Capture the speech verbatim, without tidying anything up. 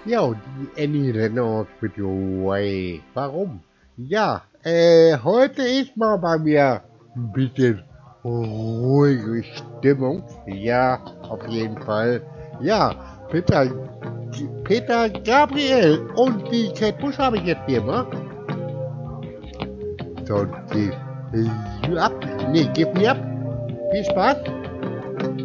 Ja, und die Annie Reynolds mit Way. Warum? Ja, äh, heute ist mal bei mir ein bisschen ruhige Stimmung. Ja, auf jeden Fall. Ja, Peter, Peter Gabriel und die Kate Bush habe ich jetzt hier, ne? So, die, äh, ab. Nee, gib mir ab. Viel Spaß.